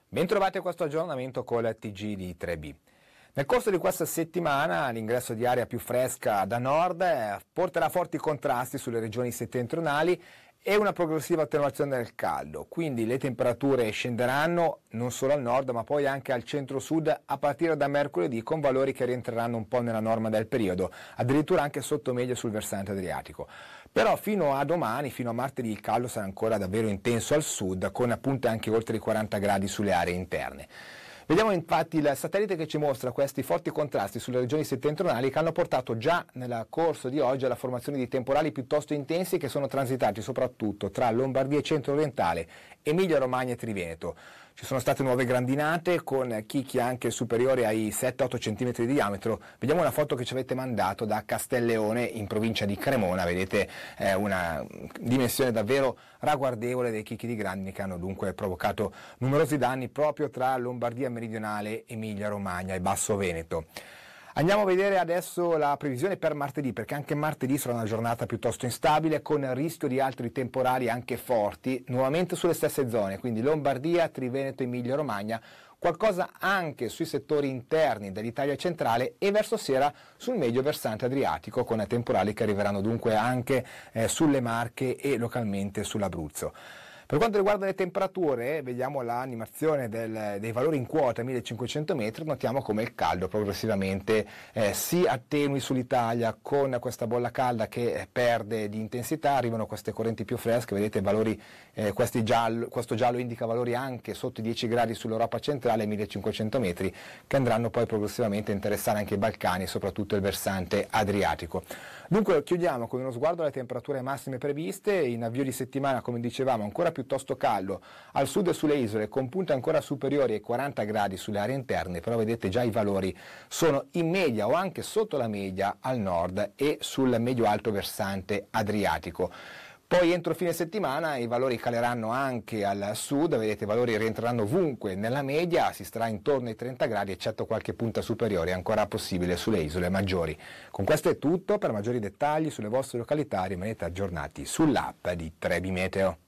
Bentrovati a questo aggiornamento con il TG di 3B. Nel corso di questa settimana l'ingresso di aria più fresca da nord porterà forti contrasti sulle regioni settentrionali e una progressiva attenuazione del caldo, quindi le temperature scenderanno non solo al nord ma poi anche al centro-sud a partire da mercoledì, con valori che rientreranno un po' nella norma del periodo, addirittura anche sotto media sul versante adriatico. Però fino a domani, fino a martedì, il caldo sarà ancora davvero intenso al sud, con punte anche oltre i 40 gradi sulle aree interne. Vediamo infatti il satellite che ci mostra questi forti contrasti sulle regioni settentrionali che hanno portato già nel corso di oggi alla formazione di temporali piuttosto intensi che sono transitati soprattutto tra Lombardia e centro-orientale, Emilia-Romagna e Triveneto. Ci sono state nuove grandinate con chicchi anche superiori ai 7-8 cm di diametro. Vediamo una foto che ci avete mandato da Castelleone in provincia di Cremona. Vedete una dimensione davvero ragguardevole dei chicchi di grandine che hanno dunque provocato numerosi danni proprio tra Lombardia meridionale, Emilia-Romagna e Basso Veneto. Andiamo a vedere adesso la previsione per martedì, perché anche martedì sarà una giornata piuttosto instabile con il rischio di altri temporali anche forti, nuovamente sulle stesse zone, quindi Lombardia, Triveneto, Emilia-Romagna, qualcosa anche sui settori interni dell'Italia centrale e verso sera sul medio versante adriatico, con temporali che arriveranno dunque anche sulle Marche e localmente sull'Abruzzo. Per quanto riguarda le temperature, vediamo l'animazione dei valori in quota a 1500 metri, notiamo come il caldo progressivamente si attenui sull'Italia con questa bolla calda che perde di intensità, arrivano queste correnti più fresche, vedete valori, questo giallo indica valori anche sotto i 10 gradi sull'Europa centrale, 1500 metri, che andranno poi progressivamente a interessare anche i Balcani e soprattutto il versante adriatico. Dunque chiudiamo con uno sguardo alle temperature massime previste, in avvio di settimana come dicevamo ancora piuttosto caldo al sud e sulle isole con punte ancora superiori ai 40 gradi sulle aree interne, però vedete già i valori sono in media o anche sotto la media al nord e sul medio-alto versante adriatico. Poi entro fine settimana i valori caleranno anche al sud, vedete i valori rientreranno ovunque nella media, si starà intorno ai 30 gradi eccetto qualche punta superiore ancora possibile sulle isole maggiori. Con questo è tutto, per maggiori dettagli sulle vostre località rimanete aggiornati sull'app di 3B Meteo.